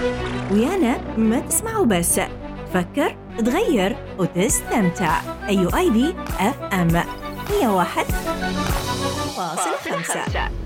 ويانا ما تسمعوا بس، تفكر، تغير وتستمتع. أيو آي بي اف ام 101.5.